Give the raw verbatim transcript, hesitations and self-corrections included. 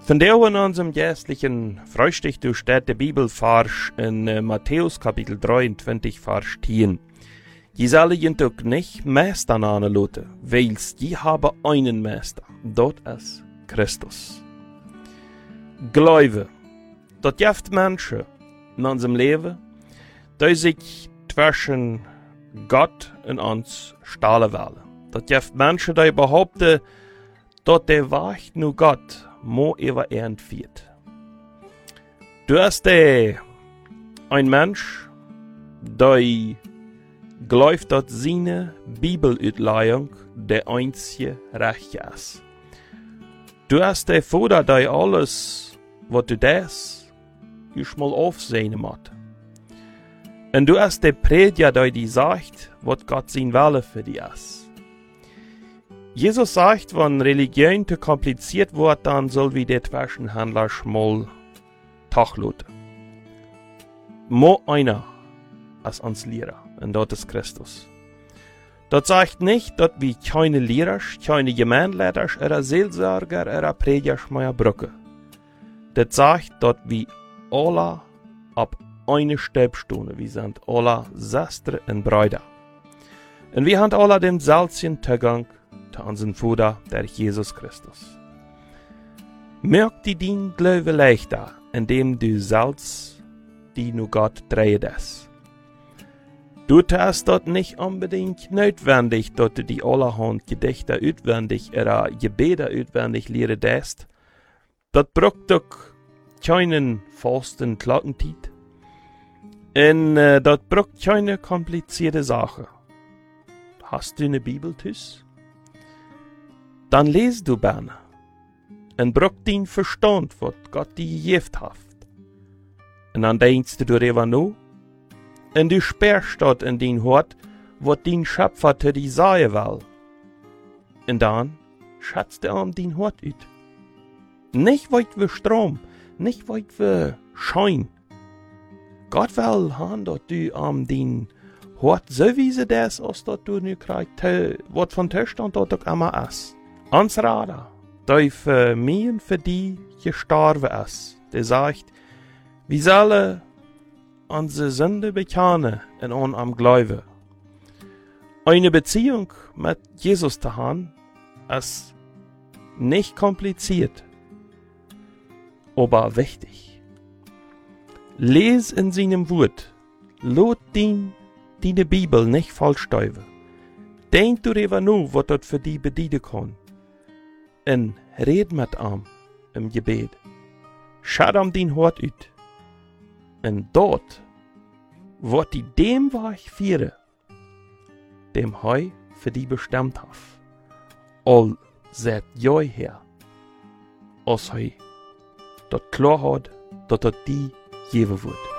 Vandaag in unserem geistlichen Frühstück durch der Bibelvers in uh, Matthäus Kapitel drieëntwintig, Vers tien. Je zullen je ook niet meester aanlaten, weils je hebben einen meester, dat is Christus. Glaube, dat jeft mensen in unserem Leben, die sich zwischen Gott und uns stellen wollen. Dat jeft mensen die behaupten, dat der Wacht nu Gott mo ever entfiert. Du hast der ein Mensch, der glaubt, dass seine Bibelutlegung der einzige Recht ist. Du hast der Vater, der alles, was du das, ich mal aufsehen muss. Und du hast der Prediger, der dir sagt, was Gott sein Wille für dich ist. Jesus sagt, wenn Religion zu kompliziert wird, dann soll wir der Zwischenhändler mal tachluten. Mo einer als uns Lehrer, und das ist Christus. Das sagt nicht, dass wir keine Lehrer, keine Gemeinleiter, oder Seelsorger, oder Prediger mehr brauchen. Das sagt, dass wir alle ab eine Stabstunde, wir sind alle Schwestern und Brüder. Und wir haben alle den selben Zugang zu unserem Vater, der Jesus Christus. Merk die dein Glaube leichter, indem du selbst die nu Gott drehst. Du tust dort nicht unbedingt notwendig, dass du die allerhand Gedichte auswendig oder Gebete auswendig lehrst. Das braucht doch keinen fasten Klockentiet. Und äh, das braucht keine komplizierte Sache. Hast du eine Bibel tüss? Dann lest du gerne und braucht den Verstand, was Gott dir gegeben hat. Und dann denkst du darüber nach und du sperrst dort in dein Hort, was dein Schöpfer zu dir sagen will. Und dann schätzt du um dein Hort ut. Nicht weit wie Strom, nicht weit wie Schein. Gott will haben, dass du um dein Hort so wie sie das ist, dass du nu kriegst, was von Tisch und dort auch immer ist. Uns Rader, der für mich und für die gestorben ist, der sagt, wir sollen unsere Sünde bekennen und an am Glauben. Eine Beziehung mit Jesus zu haben, ist nicht kompliziert, aber wichtig. Les in seinem Wort, lot din, deine Bibel nicht falsch steuern. Denk darüber nach, was das für dich bedienen kann. Und red mit ihm im Gebet. Schau ihm dein Hort ut. Und dort, wo die dem Weg führen, dem Heu für die bestimmt hat. All seit Jahr her, als Heu dort klar hat, dass das die geben wird.